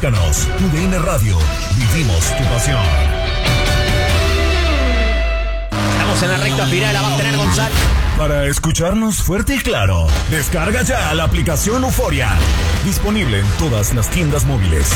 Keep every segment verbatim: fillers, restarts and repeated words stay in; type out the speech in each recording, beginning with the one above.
Búscanos, Tu D N Radio, vivimos tu pasión. Estamos en la recta final, la va a tener González. Para escucharnos fuerte y claro, descarga ya la aplicación Euforia, disponible en todas las tiendas móviles.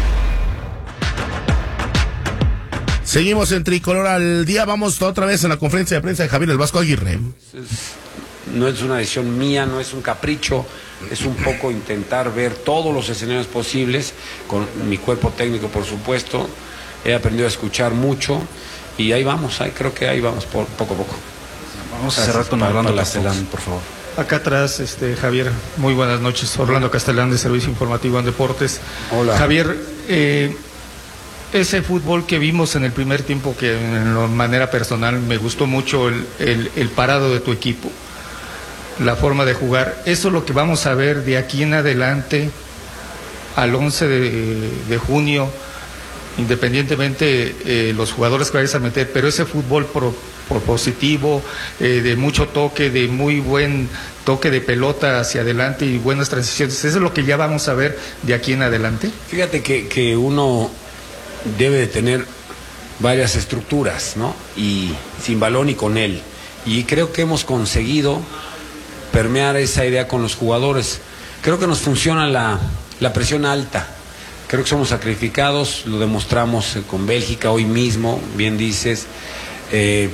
Seguimos en Tricolor al Día, vamos otra vez en la conferencia de prensa de Javier El Vasco Aguirre. No es una decisión mía, no es un capricho, es un poco intentar ver todos los escenarios posibles, con mi cuerpo técnico por supuesto, he aprendido a escuchar mucho y ahí vamos, ahí creo que ahí vamos por, poco a poco. Vamos a cerrar con Orlando Castellán, por favor. Acá atrás, este, Javier, muy buenas noches. Orlando Castellán, de Servicio Informativo en Deportes. Hola. Javier, eh, ese fútbol que vimos en el primer tiempo, que de manera personal me gustó mucho el, el, el parado de tu equipo, la forma de jugar, eso es lo que vamos a ver de aquí en adelante al once de, de junio, independientemente eh, los jugadores que vayas a meter, pero ese fútbol pro, propositivo, eh, de mucho toque, de muy buen toque de pelota hacia adelante y buenas transiciones, ¿eso es lo que ya vamos a ver de aquí en adelante? Fíjate que, que uno debe de tener varias estructuras, ¿no? Y sin balón y con él. Y creo que hemos conseguido permear esa idea con los jugadores. Creo que nos funciona la, la presión alta. Creo que somos sacrificados, lo demostramos con Bélgica hoy mismo, bien dices. Eh,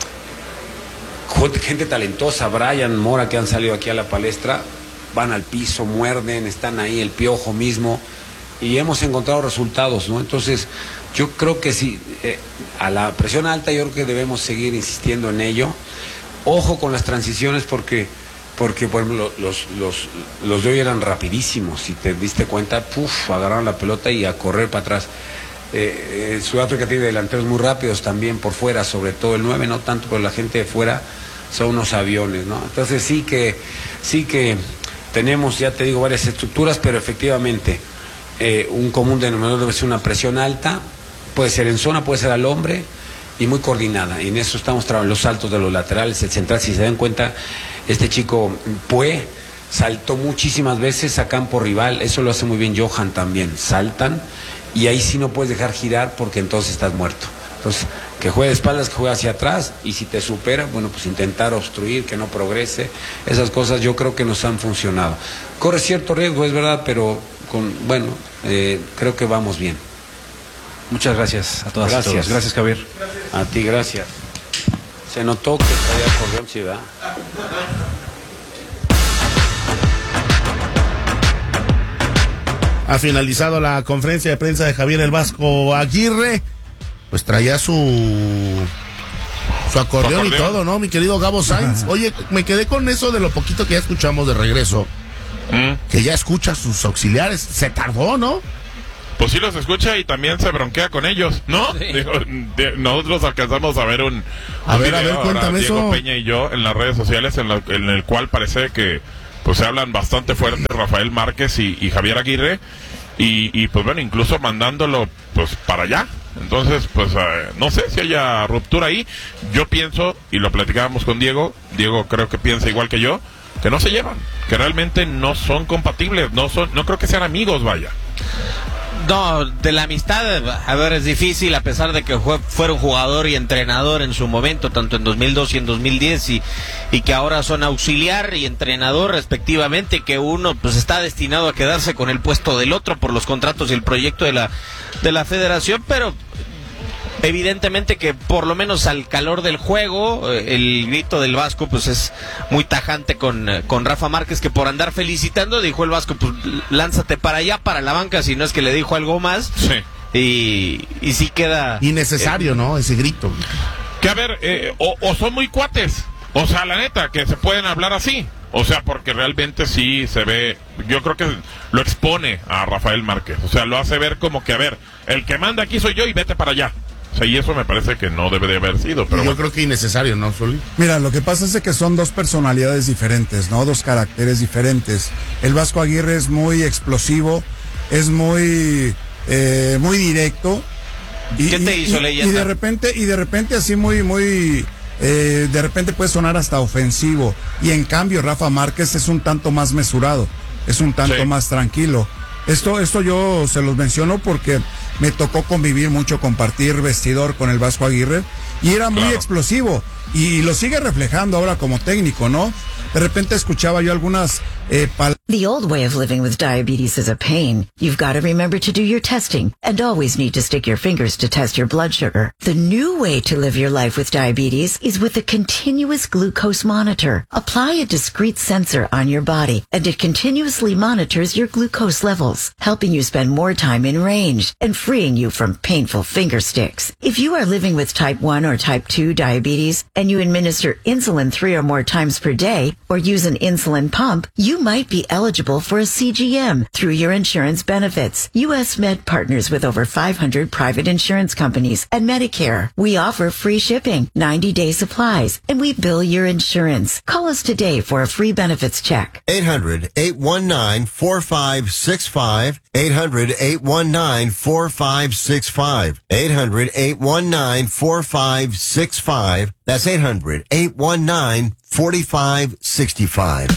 gente talentosa, Brian Mora, que han salido aquí a la palestra, van al piso, muerden, están ahí, el Piojo mismo, y hemos encontrado resultados, ¿no? Entonces, yo creo que sí, eh, a la presión alta yo creo que debemos seguir insistiendo en ello. Ojo con las transiciones porque, porque por ejemplo, los, los, los de hoy eran rapidísimos, si te diste cuenta, puf, agarraron la pelota y a correr para atrás. Eh, eh, Sudáfrica tiene delanteros muy rápidos también por fuera, sobre todo el nueve, no tanto, pero la gente de fuera son unos aviones, ¿no? Entonces sí que, sí que tenemos, ya te digo, varias estructuras, pero efectivamente eh, un común denominador debe ser una presión alta, puede ser en zona, puede ser al hombre, y muy coordinada, y en eso estamos trabajando, los saltos de los laterales, el central, si se dan cuenta, este chico Pue saltó muchísimas veces a campo rival, eso lo hace muy bien Johan también, saltan, y ahí sí no puedes dejar girar porque entonces estás muerto. Entonces, que juegue de espaldas, que juegue hacia atrás, y si te supera, bueno, pues intentar obstruir, que no progrese, esas cosas yo creo que nos han funcionado. Corre cierto riesgo, es verdad, pero con, bueno, eh, creo que vamos bien. Muchas gracias a todas Gracias. y todos. Gracias, Javier. A ti, gracias. Se notó que traía acordeón, sí, ¿verdad? Ha finalizado la conferencia de prensa de Javier El Vasco Aguirre, pues traía su su acordeón, acordeón y todo, ¿no, mi querido Gabo Sainz? Oye, me quedé con eso de lo poquito que ya escuchamos de regreso, ¿Mm? Que ya escucha a sus auxiliares, se tardó, ¿no? Pues sí los escucha y también se bronquea con ellos, ¿no? Sí. Digo, de, nosotros alcanzamos a ver un, un a ver, video, a ver, cuéntame Diego eso. Peña y yo en las redes sociales en, la, en el cual parece que pues se hablan bastante fuerte Rafael Márquez y, y Javier Aguirre y, y pues bueno, incluso mandándolo pues para allá. Entonces pues eh, no sé si haya ruptura ahí. Yo pienso, y lo platicábamos con Diego, Diego creo que piensa igual que yo, que no se llevan, que realmente no son compatibles, no son, no creo que sean amigos, vaya. No, de la amistad, a ver, es difícil, a pesar de que fue, fueron jugador y entrenador en su momento, tanto en dos mil dos y en dos mil diez, y, y que ahora son auxiliar y entrenador respectivamente, que uno pues está destinado a quedarse con el puesto del otro por los contratos y el proyecto de la, de la federación, pero evidentemente que por lo menos al calor del juego, el grito del Vasco pues es muy tajante con, con Rafa Márquez, que por andar felicitando dijo el Vasco, pues lánzate para allá, para la banca, si no es que le dijo algo más. Sí. Y, y sí queda innecesario, eh, ¿no? Ese grito. Que a ver, eh, o, o son muy cuates, o sea, la neta, que se pueden hablar así. O sea, porque realmente sí se ve, yo creo que lo expone a Rafael Márquez. O sea, lo hace ver como que, a ver, el que manda aquí soy yo y vete para allá. O sea, y eso me parece que no debe de haber sido, pero yo bueno. creo que innecesario, ¿no, Soli? Mira, lo que pasa es que son dos personalidades diferentes, ¿no? Dos caracteres diferentes. El Vasco Aguirre es muy explosivo, es muy eh, muy directo. Y, ¿Qué te hizo, y, leyenda? Y de repente, y de repente así muy, muy, eh, de repente puede sonar hasta ofensivo. Y en cambio Rafa Márquez es un tanto más mesurado, es un tanto Sí. más tranquilo. Esto, esto yo se los menciono porque me tocó convivir mucho, compartir vestidor con el Vasco Aguirre y era muy Claro. explosivo y lo sigue reflejando ahora como técnico, ¿no? De repente escuchaba yo algunas eh, palabras. The old way of living with diabetes is a pain. You've got to remember to do your testing and always need to stick your fingers to test your blood sugar. The new way to live your life with diabetes is with a continuous glucose monitor. Apply a discrete sensor on your body and it continuously monitors your glucose levels, helping you spend more time in range and freeing you from painful finger sticks. If you are living with type one or type two diabetes and you administer insulin three or more times per day or use an insulin pump, you might be eligible for a C G M through your insurance benefits. U S Med partners with over five hundred private insurance companies and Medicare. We offer free shipping, ninety day supplies, and we bill your insurance. Call us today for a free benefits check. eight hundred, eight one nine, four five six five. eight hundred, eight one nine, four five six five. eight hundred, eight one nine, four five six five. That's eight hundred, eight one nine, four five six five.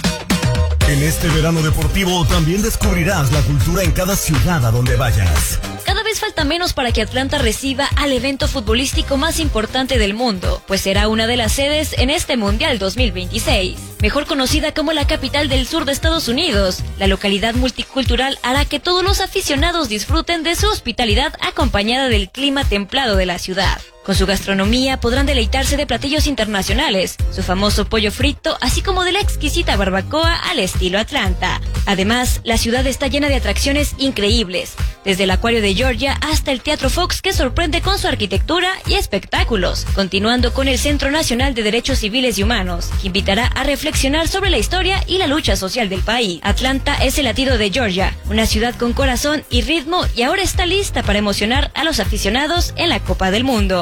En este verano deportivo también descubrirás la cultura en cada ciudad a donde vayas. Cada vez falta menos para que Atlanta reciba al evento futbolístico más importante del mundo, pues será una de las sedes en este Mundial dos mil veintiséis. Mejor conocida como la capital del sur de Estados Unidos, la localidad multicultural hará que todos los aficionados disfruten de su hospitalidad acompañada del clima templado de la ciudad. Con su gastronomía podrán deleitarse de platillos internacionales, su famoso pollo frito, así como de la exquisita barbacoa al estilo Atlanta. Además, la ciudad está llena de atracciones increíbles, desde el Acuario de Georgia hasta el Teatro Fox, que sorprende con su arquitectura y espectáculos, continuando con el Centro Nacional de Derechos Civiles y Humanos, que invitará a reflexionar sobre la historia y la lucha social del país. Atlanta es el latido de Georgia, una ciudad con corazón y ritmo, y ahora está lista para emocionar a los aficionados en la Copa del Mundo.